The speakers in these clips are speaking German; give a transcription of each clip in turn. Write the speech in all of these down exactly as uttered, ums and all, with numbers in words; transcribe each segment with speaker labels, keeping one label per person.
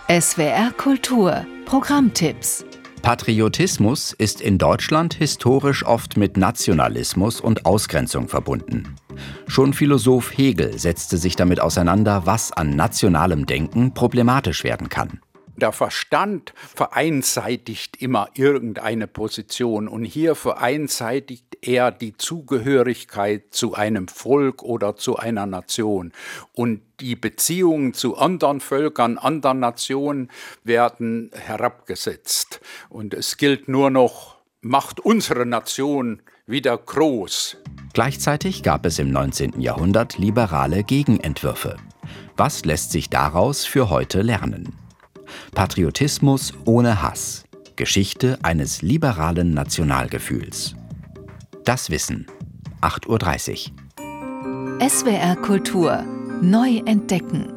Speaker 1: S W R Kultur Programmtipps.
Speaker 2: Patriotismus ist in Deutschland historisch oft mit Nationalismus und Ausgrenzung verbunden. Schon Philosoph Hegel setzte sich damit auseinander, was an nationalem Denken problematisch werden kann.
Speaker 3: Der Verstand vereinseitigt immer irgendeine Position und hier vereinseitigt er die Zugehörigkeit zu einem Volk oder zu einer Nation. Und die Beziehungen zu anderen Völkern, anderen Nationen werden herabgesetzt. Und es gilt nur noch, macht unsere Nation wieder groß.
Speaker 2: Gleichzeitig gab es im neunzehnten Jahrhundert liberale Gegenentwürfe. Was lässt sich daraus für heute lernen? Patriotismus ohne Hass. Geschichte eines liberalen Nationalgefühls. Das Wissen. acht Uhr dreißig.
Speaker 1: S W R Kultur neu entdecken.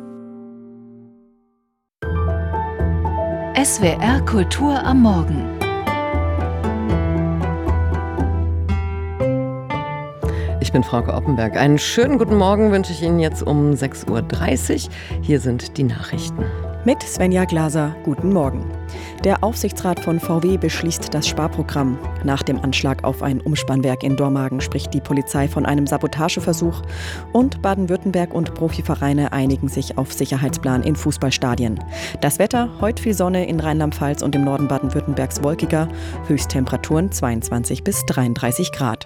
Speaker 1: S W R Kultur am Morgen.
Speaker 4: Ich bin Frauke Oppenberg. Einen schönen guten Morgen wünsche ich Ihnen jetzt um sechs Uhr dreißig. Hier sind die Nachrichten.
Speaker 5: Mit Svenja Glaser, guten Morgen. Der Aufsichtsrat von V W beschließt das Sparprogramm. Nach dem Anschlag auf ein Umspannwerk in Dormagen spricht die Polizei von einem Sabotageversuch. Und Baden-Württemberg und Profivereine einigen sich auf Sicherheitsplan in Fußballstadien. Das Wetter, heute viel Sonne in Rheinland-Pfalz und im Norden Baden-Württembergs wolkiger. Höchsttemperaturen zweiundzwanzig bis dreiunddreißig Grad.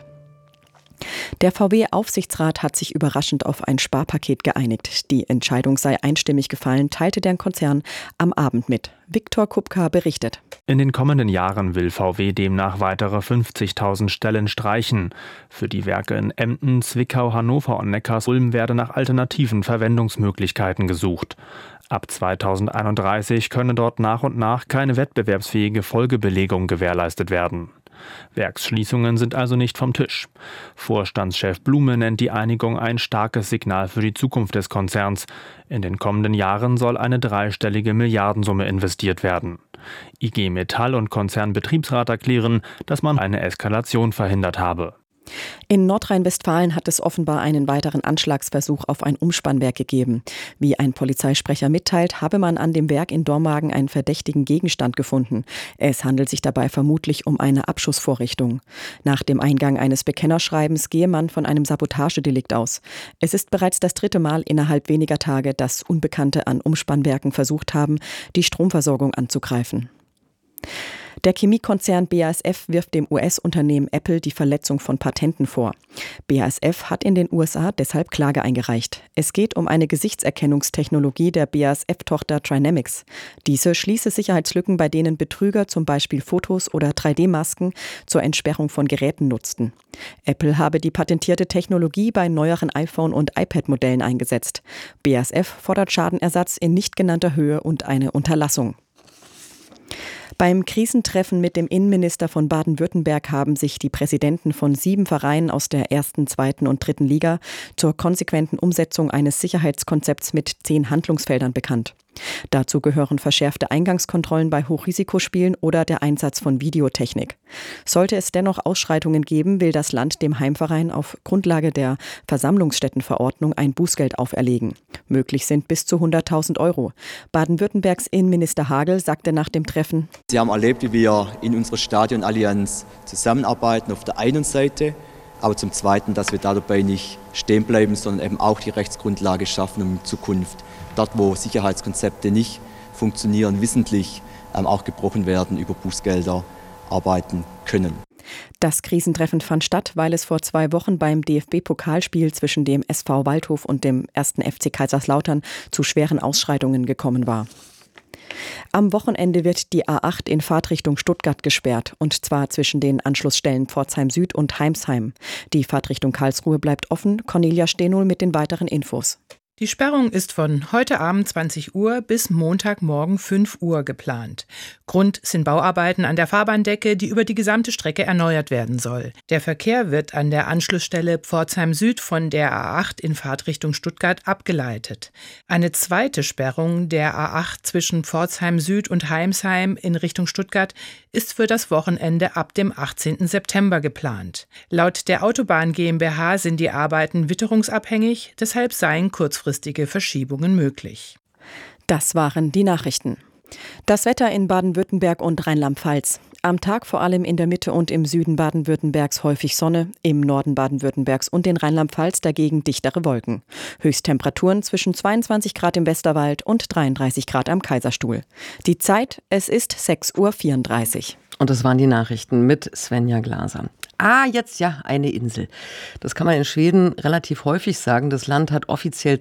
Speaker 5: Der V W-Aufsichtsrat hat sich überraschend auf ein Sparpaket geeinigt. Die Entscheidung sei einstimmig gefallen, teilte der Konzern am Abend mit. Viktor Kupka berichtet.
Speaker 6: In den kommenden Jahren will V W demnach weitere fünfzigtausend Stellen streichen. Für die Werke in Emden, Zwickau, Hannover und Neckarsulm werde nach alternativen Verwendungsmöglichkeiten gesucht. Ab zweitausendeinunddreißig könne dort nach und nach keine wettbewerbsfähige Folgebelegung gewährleistet werden. Werksschließungen sind also nicht vom Tisch. Vorstandschef Blume nennt die Einigung ein starkes Signal für die Zukunft des Konzerns. In den kommenden Jahren soll eine dreistellige Milliardensumme investiert werden. I G Metall und Konzernbetriebsrat erklären, dass man eine Eskalation verhindert habe.
Speaker 5: In Nordrhein-Westfalen hat es offenbar einen weiteren Anschlagsversuch auf ein Umspannwerk gegeben. Wie ein Polizeisprecher mitteilt, habe man an dem Werk in Dormagen einen verdächtigen Gegenstand gefunden. Es handelt sich dabei vermutlich um eine Abschussvorrichtung. Nach dem Eingang eines Bekennerschreibens gehe man von einem Sabotagedelikt aus. Es ist bereits das dritte Mal innerhalb weniger Tage, dass Unbekannte an Umspannwerken versucht haben, die Stromversorgung anzugreifen. Der Chemiekonzern B A S F wirft dem U S-Unternehmen Apple die Verletzung von Patenten vor. B A S F hat in den U S A deshalb Klage eingereicht. Es geht um eine Gesichtserkennungstechnologie der B A S F-Tochter Trinamics. Diese schließe Sicherheitslücken, bei denen Betrüger zum Beispiel Fotos oder drei D Masken zur Entsperrung von Geräten nutzten. Apple habe die patentierte Technologie bei neueren iPhone- und iPad-Modellen eingesetzt. B A S F fordert Schadenersatz in nicht genannter Höhe und eine Unterlassung. Beim Krisentreffen mit dem Innenminister von Baden-Württemberg haben sich die Präsidenten von sieben Vereinen aus der ersten, zweiten und dritten Liga zur konsequenten Umsetzung eines Sicherheitskonzepts mit zehn Handlungsfeldern bekannt. Dazu gehören verschärfte Eingangskontrollen bei Hochrisikospielen oder der Einsatz von Videotechnik. Sollte es dennoch Ausschreitungen geben, will das Land dem Heimverein auf Grundlage der Versammlungsstättenverordnung ein Bußgeld auferlegen. Möglich sind bis zu hunderttausend Euro. Baden-Württembergs Innenminister Hagel sagte nach dem Treffen:
Speaker 7: Sie haben erlebt, wie wir in unserer Stadionallianz zusammenarbeiten auf der einen Seite, aber zum Zweiten, dass wir dabei nicht stehen bleiben, sondern eben auch die Rechtsgrundlage schaffen, um in Zukunft dort, wo Sicherheitskonzepte nicht funktionieren, wissentlich ähm, auch gebrochen werden, über Bußgelder arbeiten können.
Speaker 5: Das Krisentreffen fand statt, weil es vor zwei Wochen beim D F B-Pokalspiel zwischen dem S V Waldhof und dem ersten F C Kaiserslautern zu schweren Ausschreitungen gekommen war. Am Wochenende wird die A acht in Fahrtrichtung Stuttgart gesperrt, und zwar zwischen den Anschlussstellen Pforzheim Süd und Heimsheim. Die Fahrtrichtung Karlsruhe bleibt offen. Cornelia Stenohl mit den weiteren Infos.
Speaker 8: Die Sperrung ist von heute Abend zwanzig Uhr bis Montagmorgen fünf Uhr geplant. Grund sind Bauarbeiten an der Fahrbahndecke, die über die gesamte Strecke erneuert werden soll. Der Verkehr wird an der Anschlussstelle Pforzheim Süd von der A acht in Fahrtrichtung Stuttgart abgeleitet. Eine zweite Sperrung der A acht zwischen Pforzheim Süd und Heimsheim in Richtung Stuttgart ist für das Wochenende ab dem achtzehnten September geplant. Laut der Autobahn GmbH sind die Arbeiten witterungsabhängig, deshalb seien kurzfristige Verschiebungen möglich.
Speaker 5: Das waren die Nachrichten. Das Wetter in Baden-Württemberg und Rheinland-Pfalz. Am Tag vor allem in der Mitte und im Süden Baden-Württembergs häufig Sonne, im Norden Baden-Württembergs und in Rheinland-Pfalz dagegen dichtere Wolken. Höchsttemperaturen zwischen zweiundzwanzig Grad im Westerwald und dreiunddreißig Grad am Kaiserstuhl. Die Zeit, es ist sechs Uhr vierunddreißig.
Speaker 4: Und das waren die Nachrichten mit Svenja Glaser. Ah, jetzt ja, eine Insel. Das kann man in Schweden relativ häufig sagen. Das Land hat offiziell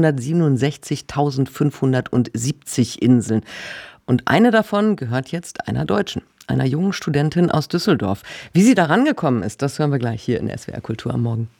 Speaker 4: zweihundertsiebenundsechzigtausendfünfhundertsiebzig Inseln. Und eine davon gehört jetzt einer Deutschen, einer jungen Studentin aus Düsseldorf. Wie sie da rangekommen ist, das hören wir gleich hier in S W R Kultur am Morgen.